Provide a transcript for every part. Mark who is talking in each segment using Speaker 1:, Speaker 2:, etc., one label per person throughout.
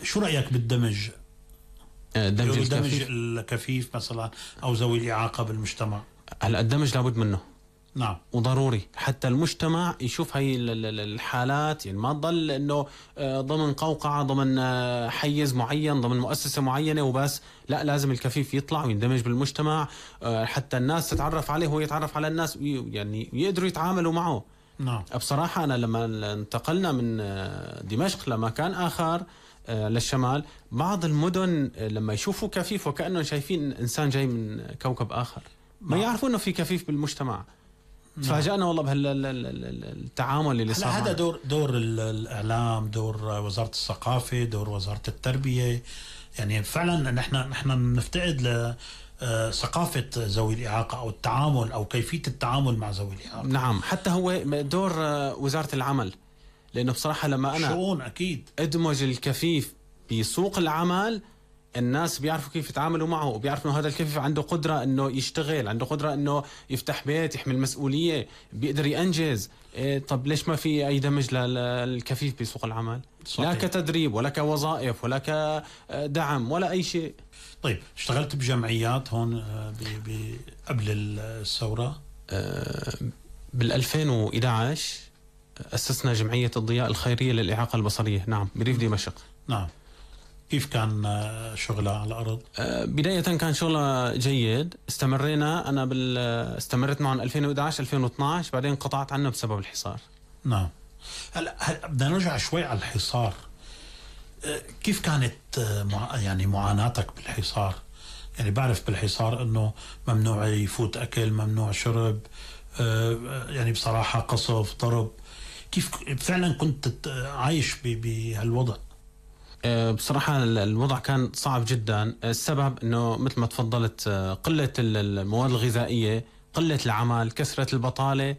Speaker 1: شو رأيك بالدمج؟
Speaker 2: دمج
Speaker 1: الكفيف مثلا أو ذوي الإعاقة بالمجتمع.
Speaker 2: هلا الدمج لابد منه.
Speaker 1: نعم.
Speaker 2: وضروري حتى المجتمع يشوف هاي الحالات، يعني ما تضل انه ضمن قوقعة، ضمن حيز معين، ضمن مؤسسة معينة وبس. لا، لازم الكفيف يطلع ويندمج بالمجتمع، حتى الناس تتعرف عليه وهو يتعرف على الناس، يعني يقدروا يتعاملوا معه.
Speaker 1: نعم.
Speaker 2: بصراحة أنا لما انتقلنا من دمشق لمكان آخر للشمال، بعض المدن لما يشوفوا كفيف وكأنهم شايفين إنسان جاي من كوكب آخر، ما يعرفوا إنه في كفيف بالمجتمع. تفاجأنا والله بهالتعامل اللي صار.
Speaker 1: هذا دور الإعلام، دور وزارة الثقافة، دور وزارة التربية. يعني فعلا نحن نفتقد ثقافة ذوي الإعاقة أو التعامل أو كيفية التعامل مع ذوي الإعاقة.
Speaker 2: نعم، حتى هو دور وزارة العمل، لأنه بصراحة لما أنا
Speaker 1: شؤون أكيد
Speaker 2: أدمج الكفيف بسوق العمل، الناس بيعرفوا كيف يتعاملوا معه، وبيعرفوا انه هذا الكفيف عنده قدرة انه يشتغل، عنده قدرة انه يفتح بيت، يحمل مسؤولية، بيقدر ينجز. طب ليش ما في اي دمج للكفيف بسوق العمل؟ صحيح. لا كتدريب ولا كوظائف ولا كدعم ولا اي شيء.
Speaker 1: طيب، اشتغلت بجمعيات هون قبل الثورة؟
Speaker 2: بال 2011 أسسنا جمعية الضياء الخيرية للإعاقة البصرية، نعم، بريف دمشق.
Speaker 1: نعم. كيف كان شغلها على الأرض؟
Speaker 2: بداية كان شغلها جيد، استمرينا. أنا استمرت معهم 2011 2012، بعدين قطعت عنه بسبب الحصار.
Speaker 1: نعم. هلا بدنا نرجع شوي على الحصار. كيف كانت يعني معاناتك بالحصار؟ يعني بعرف بالحصار انه ممنوع يفوت اكل، ممنوع شرب، يعني بصراحة قصف، ضرب. كيف فعلا كنت عايش بهالوضع؟
Speaker 2: بصراحة الوضع كان صعب جدا. السبب انه مثل ما تفضلت، قلة المواد الغذائية، قلة العمل، كثرة البطالة،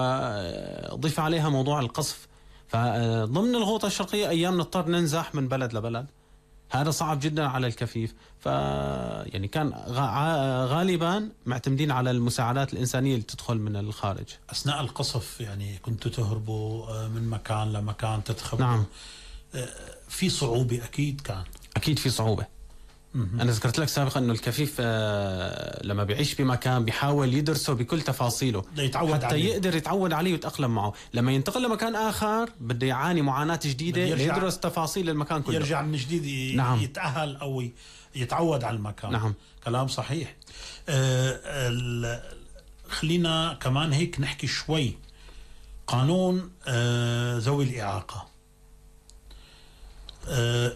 Speaker 2: وضيف عليها موضوع القصف. فضمن الغوطة الشرقية ايام نضطر ننزح من بلد لبلد، هذا صعب جدا على الكفيف. يعني كان غالبا معتمدين على المساعدات الإنسانية اللي تدخل من الخارج.
Speaker 1: أثناء القصف يعني كنتوا تهربوا من مكان لمكان، تتخبوا؟
Speaker 2: نعم.
Speaker 1: في صعوبة أكيد كان.
Speaker 2: أكيد في صعوبة. أنا ذكرت لك سابقا أنه الكفيف لما بيعيش بمكان بيحاول يدرسه بكل تفاصيله حتى عليه، يقدر يتعود عليه ويتأقلم معه. لما ينتقل لمكان آخر بده يعاني معاناة جديدة، يدرس تفاصيل المكان كله،
Speaker 1: يرجع من جديد
Speaker 2: نعم.
Speaker 1: يتأهل أو يتعود على المكان.
Speaker 2: نعم.
Speaker 1: كلام صحيح. خلينا كمان هيك نحكي شوي. قانون ذوي الإعاقة